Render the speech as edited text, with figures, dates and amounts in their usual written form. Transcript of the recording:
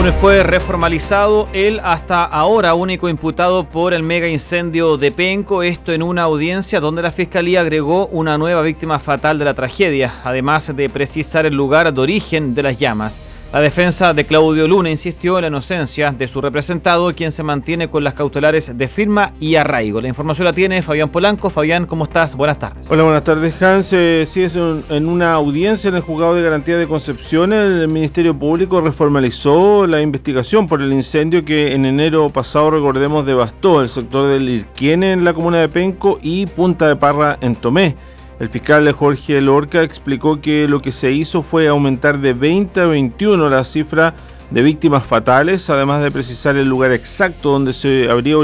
Lunes fue reformalizado el hasta ahora único imputado por el mega incendio de Penco, esto en una audiencia donde la Fiscalía agregó una nueva víctima fatal de la tragedia, además de precisar el lugar de origen de las llamas. La defensa de Claudio Luna insistió en la inocencia de su representado, quien se mantiene con las cautelares de firma y arraigo. La información la tiene Fabián Polanco. Fabián, ¿cómo estás? Buenas tardes. Hola, buenas tardes, Hans. Sí, es en una audiencia en el Juzgado de Garantía de Concepción, el Ministerio Público reformalizó la investigación por el incendio que en enero pasado, recordemos, devastó el sector del Irquiene en la comuna de Penco y Punta de Parra en Tomé. El fiscal Jorge Lorca explicó que lo que se hizo fue aumentar de 20 a 21 la cifra de víctimas fatales, además de precisar el lugar exacto donde se habría